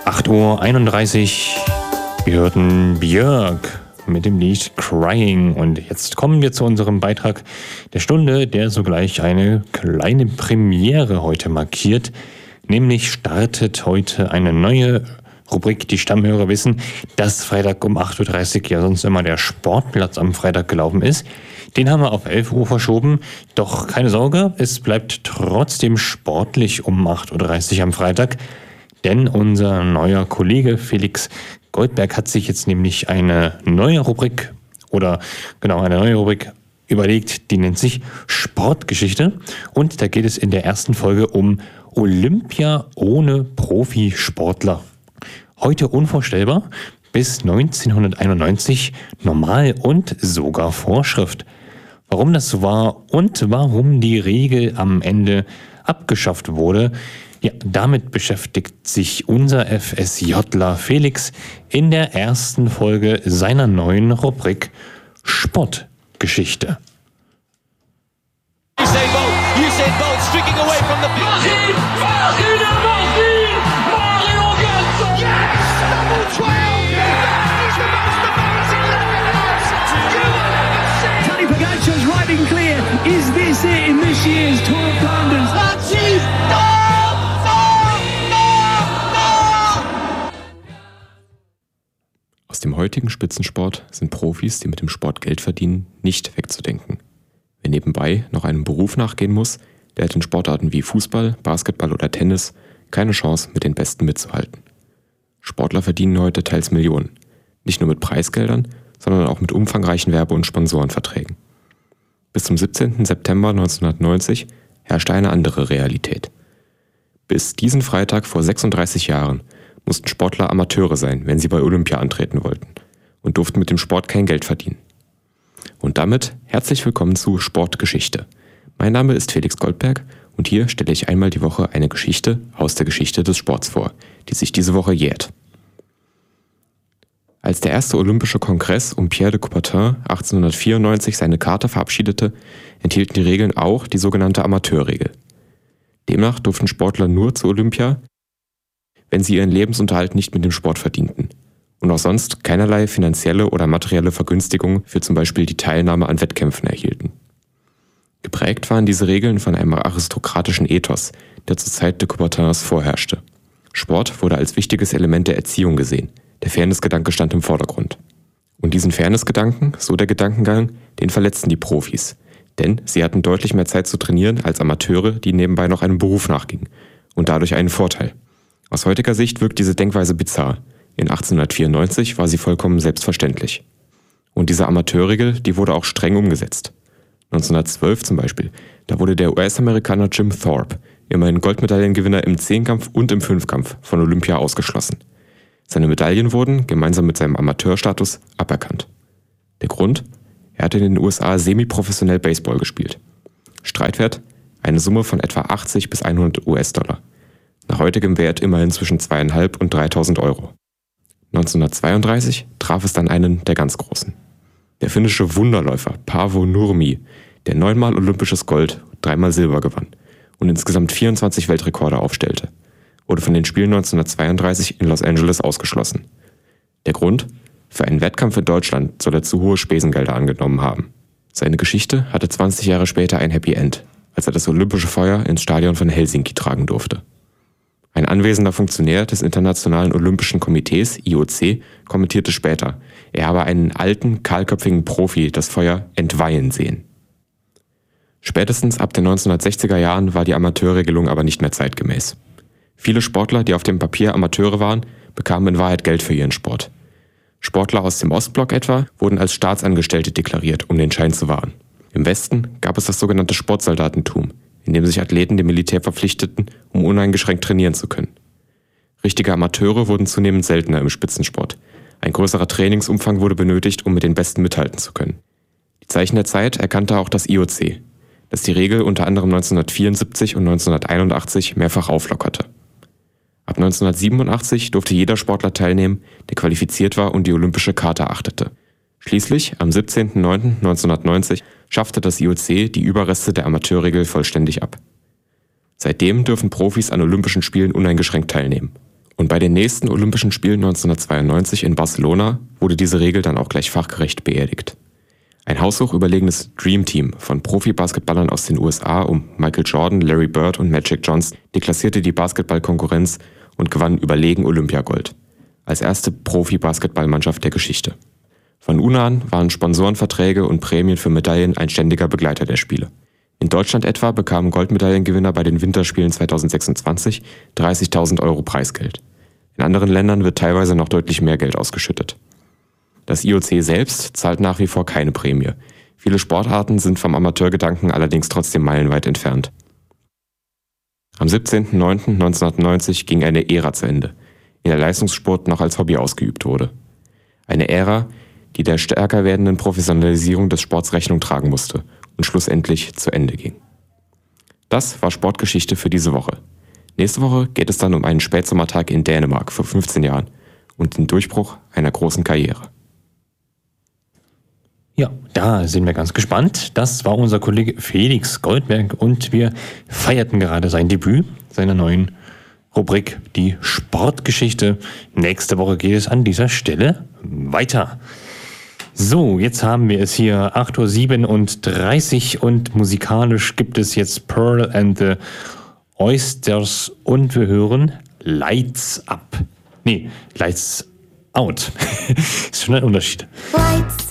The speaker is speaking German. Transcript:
8:31 Uhr. Wir hörten Björk mit dem Lied Crying. Und jetzt kommen wir zu unserem Beitrag der Stunde, der sogleich eine kleine Premiere heute markiert. Nämlich startet heute eine neue Rubrik. Die Stammhörer wissen, dass Freitag um 8:30 Uhr ja sonst immer der Sportplatz am Freitag gelaufen ist. Den haben wir auf 11 Uhr verschoben. Doch keine Sorge, es bleibt trotzdem sportlich um 8:30 Uhr am Freitag. Denn unser neuer Kollege Felix Goldberg hat sich jetzt nämlich eine neue Rubrik überlegt, die nennt sich Sportgeschichte. Und da geht es in der ersten Folge um Olympia ohne Profisportler. Heute unvorstellbar, bis 1991 normal und sogar Vorschrift. Warum das so war und warum die Regel am Ende abgeschafft wurde, ja, damit beschäftigt sich unser FSJler Felix in der ersten Folge seiner neuen Rubrik Sportgeschichte. Usain Bolt streaking away from the Mario Götze! Yes! Double 12! That is the most amazing level you will ever see! Tadej Pogacar's riding clear. Is this it in this year's Tour of Flanders? Aus dem heutigen Spitzensport sind Profis, die mit dem Sport Geld verdienen, nicht wegzudenken. Wer nebenbei noch einem Beruf nachgehen muss, der hat in Sportarten wie Fußball, Basketball oder Tennis keine Chance, mit den Besten mitzuhalten. Sportler verdienen heute teils Millionen. Nicht nur mit Preisgeldern, sondern auch mit umfangreichen Werbe- und Sponsorenverträgen. Bis zum 17. September 1990 herrschte eine andere Realität. Bis diesen Freitag vor 36 Jahren mussten Sportler Amateure sein, wenn sie bei Olympia antreten wollten und durften mit dem Sport kein Geld verdienen. Und damit herzlich willkommen zu Sportgeschichte. Mein Name ist Felix Goldberg und hier stelle ich einmal die Woche eine Geschichte aus der Geschichte des Sports vor, die sich diese Woche jährt. Als der erste Olympische Kongress um Pierre de Coubertin 1894 seine Charta verabschiedete, enthielten die Regeln auch die sogenannte Amateurregel. Demnach durften Sportler nur zu Olympia, wenn sie ihren Lebensunterhalt nicht mit dem Sport verdienten und auch sonst keinerlei finanzielle oder materielle Vergünstigung für zum Beispiel die Teilnahme an Wettkämpfen erhielten. Geprägt waren diese Regeln von einem aristokratischen Ethos, der zur Zeit de Coubertins vorherrschte. Sport wurde als wichtiges Element der Erziehung gesehen, der Fairnessgedanke stand im Vordergrund. Und diesen Fairnessgedanken, so der Gedankengang, den verletzten die Profis, denn sie hatten deutlich mehr Zeit zu trainieren als Amateure, die nebenbei noch einem Beruf nachgingen und dadurch einen Vorteil. Aus heutiger Sicht wirkt diese Denkweise bizarr. In 1894 war sie vollkommen selbstverständlich. Und diese Amateurregel, die wurde auch streng umgesetzt. 1912 zum Beispiel, da wurde der US-Amerikaner Jim Thorpe, immerhin Goldmedaillengewinner im Zehnkampf und im Fünfkampf, von Olympia ausgeschlossen. Seine Medaillen wurden, gemeinsam mit seinem Amateurstatus, aberkannt. Der Grund? Er hatte in den USA semi-professionell Baseball gespielt. Streitwert? Eine Summe von etwa 80 bis 100 US-Dollar. Nach heutigem Wert immerhin zwischen 2.500 und 3.000 Euro. 1932 traf es dann einen der ganz Großen. Der finnische Wunderläufer Paavo Nurmi, der 9-mal olympisches Gold, 3-mal Silber gewann und insgesamt 24 Weltrekorde aufstellte, wurde von den Spielen 1932 in Los Angeles ausgeschlossen. Der Grund? Für einen Wettkampf in Deutschland soll er zu hohe Spesengelder angenommen haben. Seine Geschichte hatte 20 Jahre später ein Happy End, als er das olympische Feuer ins Stadion von Helsinki tragen durfte. Ein anwesender Funktionär des Internationalen Olympischen Komitees, IOC, kommentierte später, er habe einen alten, kahlköpfigen Profi das Feuer entweihen sehen. Spätestens ab den 1960er Jahren war die Amateurregelung aber nicht mehr zeitgemäß. Viele Sportler, die auf dem Papier Amateure waren, bekamen in Wahrheit Geld für ihren Sport. Sportler aus dem Ostblock etwa wurden als Staatsangestellte deklariert, um den Schein zu wahren. Im Westen gab es das sogenannte Sportsoldatentum, in dem sich Athleten dem Militär verpflichteten, um uneingeschränkt trainieren zu können. Richtige Amateure wurden zunehmend seltener im Spitzensport. Ein größerer Trainingsumfang wurde benötigt, um mit den Besten mithalten zu können. Die Zeichen der Zeit erkannte auch das IOC, das die Regel unter anderem 1974 und 1981 mehrfach auflockerte. Ab 1987 durfte jeder Sportler teilnehmen, der qualifiziert war und die olympische Charta achtete. Schließlich, am 17.09.1990, schaffte das IOC die Überreste der Amateurregel vollständig ab. Seitdem dürfen Profis an Olympischen Spielen uneingeschränkt teilnehmen. Und bei den nächsten Olympischen Spielen 1992 in Barcelona wurde diese Regel dann auch gleich fachgerecht beerdigt. Ein haushoch überlegenes Dream Team von Profi-Basketballern aus den USA um Michael Jordan, Larry Bird und Magic Johnson deklassierte die Basketballkonkurrenz und gewann überlegen Olympiagold. Als erste Profi-Basketballmannschaft der Geschichte. Von nun an waren Sponsorenverträge und Prämien für Medaillen ein ständiger Begleiter der Spiele. In Deutschland etwa bekamen Goldmedaillengewinner bei den Winterspielen 2026 30.000 € Preisgeld. In anderen Ländern wird teilweise noch deutlich mehr Geld ausgeschüttet. Das IOC selbst zahlt nach wie vor keine Prämie. Viele Sportarten sind vom Amateurgedanken allerdings trotzdem meilenweit entfernt. Am 17.09.1990 ging eine Ära zu Ende, in der Leistungssport noch als Hobby ausgeübt wurde. Eine Ära, die der stärker werdenden Professionalisierung des Sports Rechnung tragen musste und schlussendlich zu Ende ging. Das war Sportgeschichte für diese Woche. Nächste Woche geht es dann um einen Spätsommertag in Dänemark vor 15 Jahren und den Durchbruch einer großen Karriere. Ja, da sind wir ganz gespannt. Das war unser Kollege Felix Goldberg und wir feierten gerade sein Debüt seiner neuen Rubrik, die Sportgeschichte. Nächste Woche geht es an dieser Stelle weiter. So, jetzt haben wir es hier 8.37 Uhr und musikalisch gibt es jetzt Pearl and the Oysters und wir hören Lights Up. Nee, Lights Out. Ist schon ein Unterschied. Lights